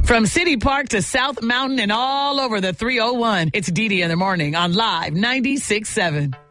From City Park to South Mountain and all over the 301, it's Dee Dee in the morning on Live 96.7.